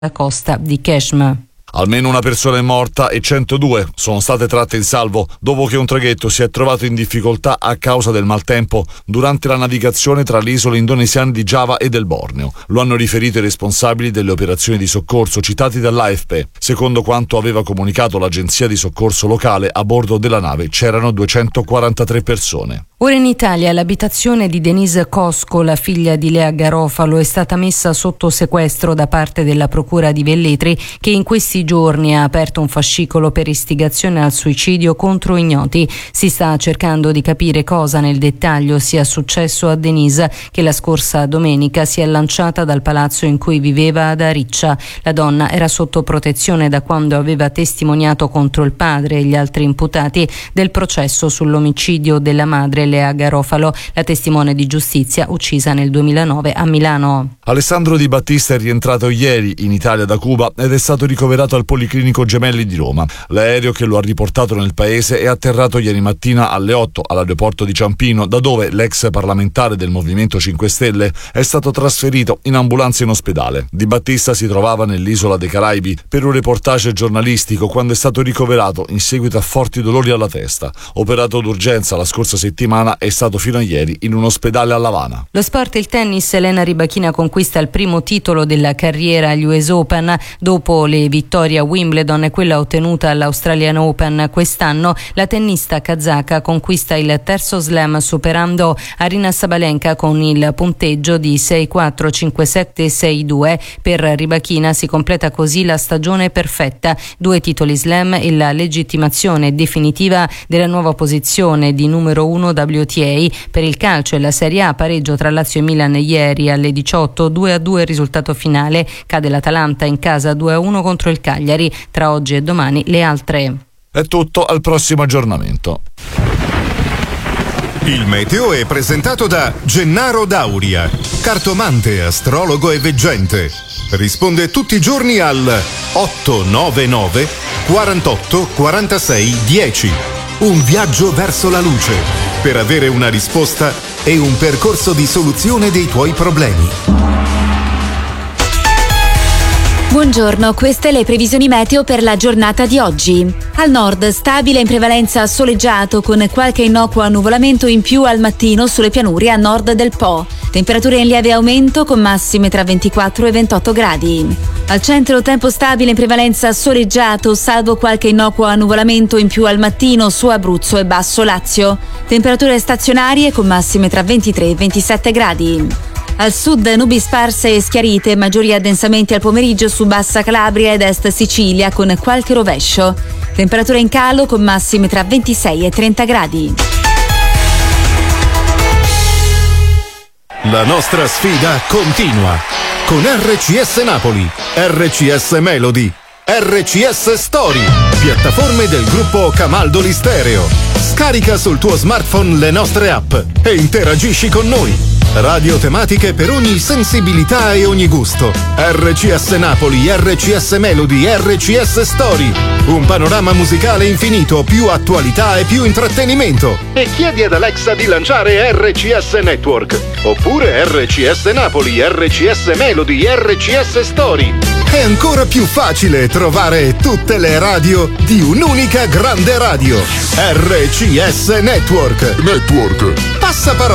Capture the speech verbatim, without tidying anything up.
la costa di Keshme. Almeno una persona è morta e centodue sono state tratte in salvo dopo che un traghetto si è trovato in difficoltà a causa del maltempo durante la navigazione tra le isole indonesiane di Giava e del Borneo. Lo hanno riferito i responsabili delle operazioni di soccorso citati dall'A F P. Secondo quanto aveva comunicato l'agenzia di soccorso locale, a bordo della nave c'erano duecentoquarantatré persone. Ora in Italia l'abitazione di Denise Cosco, la figlia di Lea Garofalo, è stata messa sotto sequestro da parte della Procura di Velletri, che in questi giorni ha aperto un fascicolo per istigazione al suicidio contro ignoti. Si sta cercando di capire cosa nel dettaglio sia successo a Denise, che la scorsa domenica si è lanciata dal palazzo in cui viveva ad Ariccia. La donna era sotto protezione da quando aveva testimoniato contro il padre e gli altri imputati del processo sull'omicidio della madre Lea Garofalo, la testimone di giustizia uccisa nel duemilanove a Milano. Alessandro Di Battista è rientrato ieri in Italia da Cuba ed è stato ricoverato al Policlinico Gemelli di Roma. L'aereo che lo ha riportato nel paese è atterrato ieri mattina alle otto all'aeroporto di Ciampino, da dove l'ex parlamentare del Movimento cinque Stelle è stato trasferito in ambulanza in ospedale. Di Battista si trovava nell'isola dei Caraibi per un reportage giornalistico quando è stato ricoverato in seguito a forti dolori alla testa. Operato d'urgenza la scorsa settimana, è stato fino a ieri in un ospedale a L'Avana. Lo sport, il tennis, Elena Rybakina conquista il primo titolo della carriera agli U S Open dopo le vittorie a Wimbledon e quella ottenuta all'Australian Open. Quest'anno la tennista kazaka conquista il terzo slam superando Aryna Sabalenka con il punteggio di sei quattro, cinque sette e sei due. Per Rybakina si completa così la stagione perfetta: due titoli slam e la legittimazione definitiva della nuova posizione di numero uno W T A. Per il calcio e la Serie A, pareggio tra Lazio e Milan ieri alle diciotto, due a due il risultato finale. Cade l'Atalanta in casa due a uno contro il Cagliari. Tra oggi e domani le altre. È tutto, al prossimo aggiornamento. Il meteo è presentato da Gennaro Dauria, cartomante, astrologo e veggente. Risponde tutti i giorni al otto nove nove quarantotto quarantasei dieci. Un viaggio verso la luce per avere una risposta e un percorso di soluzione dei tuoi problemi. Buongiorno, queste le previsioni meteo per la giornata di oggi. Al nord stabile in prevalenza soleggiato con qualche innocuo annuvolamento in più al mattino sulle pianure a nord del Po. Temperature in lieve aumento con massime tra ventiquattro e ventotto gradi. Al centro tempo stabile in prevalenza soleggiato salvo qualche innocuo annuvolamento in più al mattino su Abruzzo e Basso Lazio. Temperature stazionarie con massime tra ventitré e ventisette gradi. Al sud nubi sparse e schiarite, maggiori addensamenti al pomeriggio su Bassa Calabria ed Est Sicilia con qualche rovescio. Temperatura in calo con massime tra ventisei e trenta gradi. La nostra sfida continua con R C S Napoli, R C S Melody, R C S Story, piattaforme del gruppo Camaldoli Stereo. Scarica sul tuo smartphone le nostre app e interagisci con noi. Radio tematiche per ogni sensibilità e ogni gusto. R C S Napoli, R C S Melody, R C S Story. Un panorama musicale infinito, più attualità e più intrattenimento. E chiedi ad Alexa di lanciare R C S Network. Oppure R C S Napoli, R C S Melody, R C S Story. È ancora più facile trovare tutte le radio di un'unica grande radio. R C S Network. Network. Passaparola.